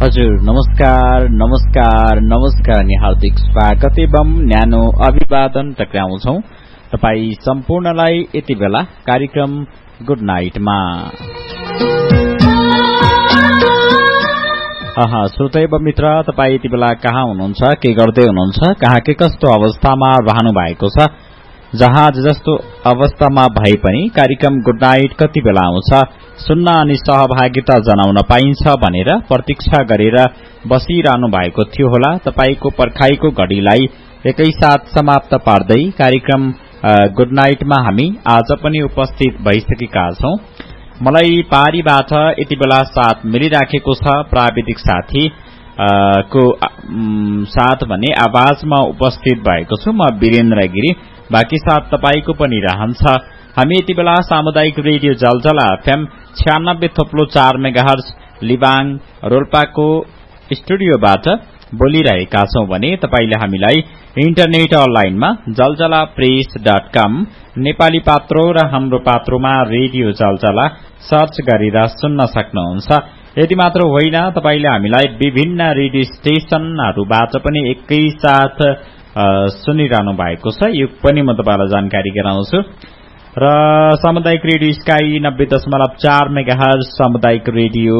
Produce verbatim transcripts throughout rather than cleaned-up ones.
हजुर नमस्कार नमस्कार नमस्कार अनि हार्दिक स्वागत एवं न्यानो अभिवादन टक्राउँछौ तपाई सम्पूर्णलाई यति बेला कार्यक्रम गुड नाइटमा। अहा श्रोता एवं मित्र तपाई यति बेला कहाँ हुनुहुन्छ, के गर्दै हुनुहुन्छ, कहाँ के कस्तो अवस्थामा रहनु भएको छ, जहाँ जस्तो अवस्थामा भए पनि कार्यक्रम गुड नाइट कति बेला आउँछ सुन्न अनि सहभागिता जनाउन पाइन्छ भनेर प्रतीक्षा गरेर बसिरहनु भएको थियो होला। तपाईको पर्खाइको घडीलाई एकैसाथ समाप्त पार्दै कार्यक्रम गुड नाइटमा हामी आज पनि उपस्थित भइसकेका छौं। मलाई पारीबाट यति बेला साथ मिलिराखेको छ प्राविधिक साथी को साथ भने आवाजमा उपस्थित भएको छु म वीरेन्द्र गिरी। बाँकी साथ तपाईको पनि रहन्छ। हामी यति बेला सामुदायिक रेडियो जलजला एफएम छ्यानब्बे थोप्लो चार मेगाहर्ज लिबाङ रोल्पाको स्टुडियोबाट बोलिरहेका छौं भने तपाईले हामीलाई इन्टरनेट अनलाइनमा जलजला प्रेस डट कम नेपाली पात्रो र हाम्रो पात्रोमा रेडियो जलजला सर्च गरेर सुन्न सक्नुहुन्छ। यति मात्र होइन, तपाईले हामीलाई विभिन्न रेडियो स्टेशनहरूबाट पनि एकैसाथ सुनिरहनु भएको छ, यो पनि म तपाईलाई जानकारी गराउँछु। र सामुदायिक रेडियो स्काई नब्बे दशमलव चार मेगाहर्ज, सामुदायिक रेडियो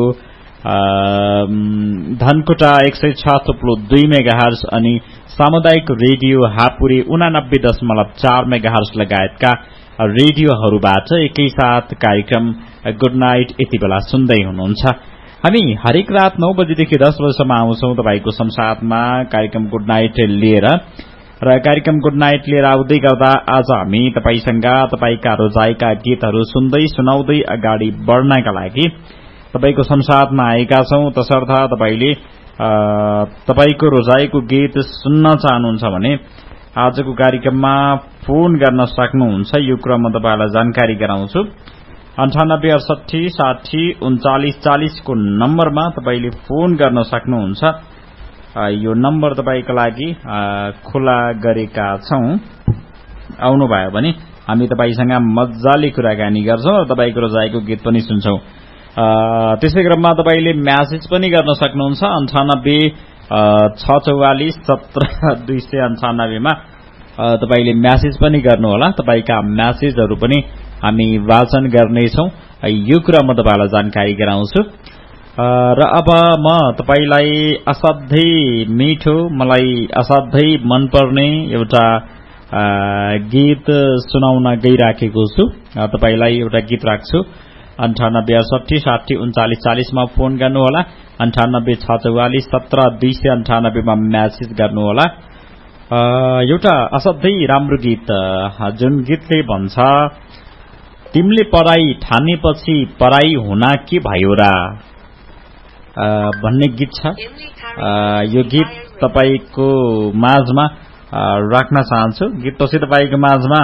धनकुटा एक सय छ थुप्लो दुई मेगाहर्ज अनि सामुदायिक रेडियो हापुरी उनानब्बे दशमलव चार मेगाहर्ज लगायतका रेडियोहरूबाट एकैसाथ कार्यक्रम गुड नाइट यति बेला सुन्दै हुनुहुन्छ। हामी हरेक रात नौ बजेदेखि दस बजेसम्म आउँछौं तपाईको संसारमा कार्यक्रम गुड नाइट लिएर। र कार्यक्रम गुड नाइट लिएर आउँदै गर्दा आज हामी तपाईसँग तपाईका रोजाइका गीतहरू सुन्दै सुनाउँदै अगाडि बढ्नका लागि तपाईको संसारमा आएका छौं। तसर्थ तपाईले तपाईको रोजाइको गीत सुन्न चाहनुहुन्छ भने आजको कार्यक्रममा फोन गर्न सक्नुहुन्छ। यो क्रम म तपाईलाई जानकारी गराउँछु। अन्ठानब्बे अडसठी साठी उन्चालिस चालिस को नम्बरमा तपाईले फोन गर्न सक्नुहुन्छ। यो नम्बर तपाईको लागि खुला गरेका छौं। आउनुभयो भने हामी तपाईसँग मज्जाले कुराकानी गर्छौं र तपाईको रोजाइको गीत पनि सुन्छौं। त्यसै क्रममा तपाईले म्यासेज पनि गर्न सक्नुहुन्छ। अन्ठानब्बे छ चौवालिस सत्र दुई सय अन्ठानब्बे मा तपाईले म्यासेज पनि गर्नुहोला। तपाईका म्यासेजहरू पनि हामी वाचन गर्नेछौं। यो कुरा म तपाईलाई जानकारी गराउँछु। र अब म तपाईलाई असाध्यै मिठो, मलाई असाध्यै मनपर्ने एउटा गीत सुनाउन गइराखेको छु। तपाईलाई एउटा गीत राख्छु। अन्ठानब्बे अडसठी साठी उन्चालिस चालिस मा फोन गर्नुहोला। अन्ठानब्बे छ चौवालिस सत्र दुई सय अन्ठानब्बे मा म्यासेज गर्नुहोला। एउटा असाध्यै राम्रो गीत, जुन गीतले भन्छ तिमीले पराई ठानेपछि पराई हुना के भयो र भन्ने गीत छ। यो गीत तपाईको माझमा राख्न चाहन्छु। गीतपछि तपाईको माझमा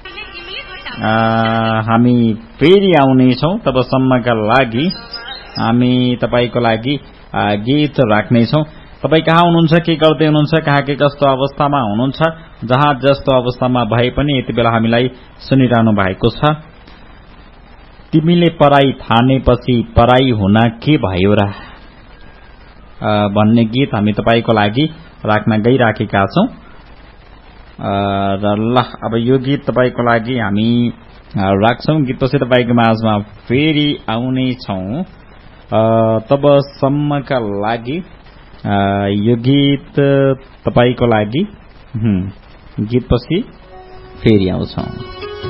हामी फेरि आउनेछौं। तबसम्मका लागि हामी तपाईको लागि गीत राख्नेछौं। तपाई कहाँ हुनुहुन्छ, के गर्दै हुनुहुन्छ, कहाँ के कस्तो अवस्थामा हुनुहुन्छ, जहाँ जस्तो अवस्थामा भए पनि यति बेला हामीलाई सुनिरहनु भएको छ। तिमीले पराई ठानेपछि पराई हुना के भयो र भन्ने गीत हामी तपाईको लागि राख्न गइराखेका छौं। र ल अब यो गीत तपाईको लागि हामी राख्छौं। गीतपछि तपाईको माझमा फेरि आउने छौं। तबसम्मका लागि यो गीत तपाईको लागि गीतपछि फेरि आउँछौं।